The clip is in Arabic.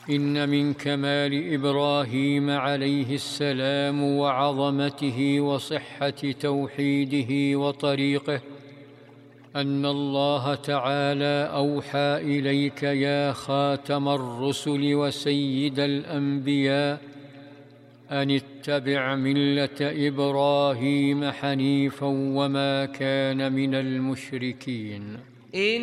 إن من كمال إبراهيم عليه السلام وعظمته وصحة توحيده وطريقه أن الله تعالى أوحى إليك يا خاتم الرسل وسيد الأنبياء أن اتبع ملة إبراهيم حنيفا وما كان من المشركين.